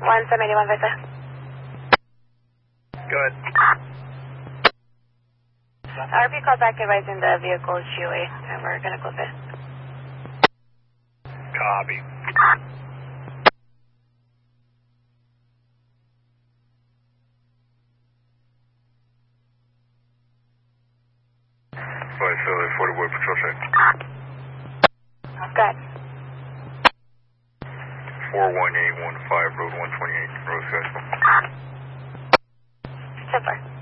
1781 Vista. Good. RP called back advising the vehicle is GOA, and we're going to close it. Copy. Flight 40 Boy Patrol check. Good. 41815 Road 128, Rose Festival. 10-4.